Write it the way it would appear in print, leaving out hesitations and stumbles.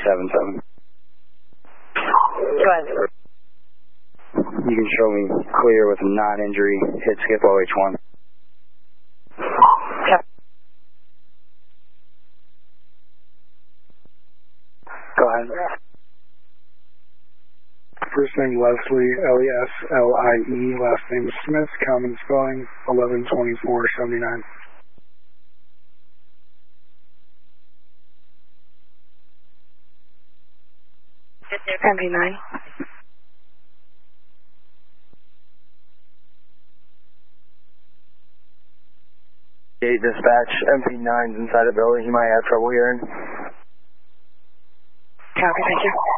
377. Go ahead. You can show me clear with a non-injury hit skip OH1. Okay. Go ahead. First name Leslie, Leslie, last name Smith, common spelling, 112479. MP9. Dispatch, MP9's inside the building. He might have trouble hearing. Copy, thank you.